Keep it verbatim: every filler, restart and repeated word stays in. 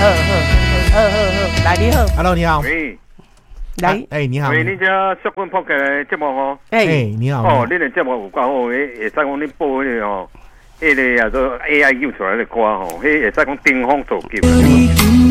好好好好好，来你好 ，Hello， 你好。 喂， 来， 哎，你好。 喂，你这小棍扑嘅节目哦。 哎， 哎， 你好。 哦，你哋节目有够好，誒，會使講你播嗰啲哦，迄個啊做 A I 叫出來嘅歌吼，迄會使講頂峰造極。